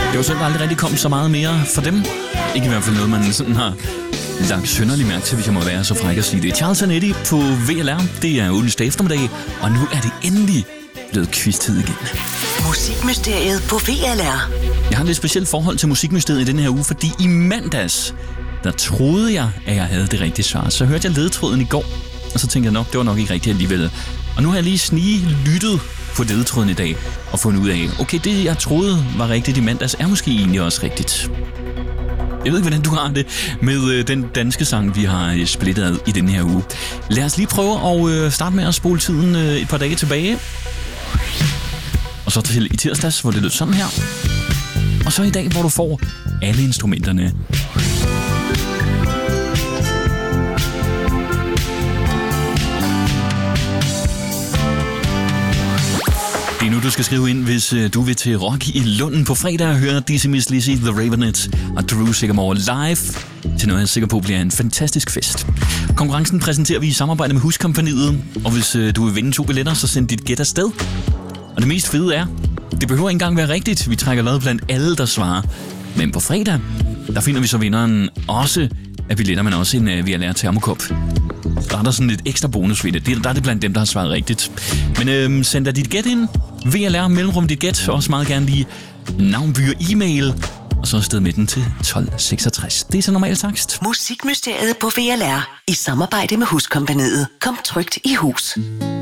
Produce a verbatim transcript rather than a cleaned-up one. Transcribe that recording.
Det var sådan, der aldrig rigtig kom så meget mere for dem. Ikke i hvert fald noget, man sådan har lagt synderlig mærke til, hvis jeg må være så fræk at sige det. Charles and Eddie på V L R. Det er onsdag eftermiddag, og nu er det endelig blevet quiz-tid igen. Musikmysteriet på V L R. Jeg har et lidt specielt forhold til Musikmysteriet i denne her uge, fordi i mandags, der troede jeg, at jeg havde det rigtige svar. Så hørte jeg ledetråden i går, og så tænkte jeg nok, det var nok ikke rigtigt alligevel. Og nu har jeg lige snige lyttet på ledetråden i dag og fundet ud af, okay, det jeg troede var rigtigt i mandags, er måske egentlig også rigtigt. Jeg ved ikke, hvordan du har det med øh, den danske sang, vi har øh, splittet ad i denne her uge. Lad os lige prøve at øh, starte med at spole tiden øh, et par dage tilbage. Og så til i tirsdags, hvor det lød sådan her. Og så i dag, hvor du får alle instrumenterne. Det er nu, du skal skrive ind, hvis uh, du vil til Rock i Lunden på fredag og høre Dizzy Miss Lizzy, The Ravenettes og Drew Sigamore live til noget, jeg er sikker på bliver en fantastisk fest. Konkurrencen præsenterer vi i samarbejde med Huskompagniet, og hvis uh, du vil vinde to billetter, så send dit gæt afsted. Og det mest fede er, det behøver ikke engang være rigtigt. Vi trækker lod blandt alle, der svarer. Men på fredag, der finder vi så vinderen også af billetter, men også en uh, V L R termokop. Der er der sådan et ekstra bonus ved det. Der er det blandt dem, der har svaret rigtigt. Men øhm, send dig dit gæt ind. V L R, mellemrum dit gæt. Også meget gerne lige navn, by og e-mail. Og så afsted med den til tolv seksogtres. Det er så normal takst. Musikmysteriet på V L R i samarbejde med Huskompagniet. Kom trygt i hus.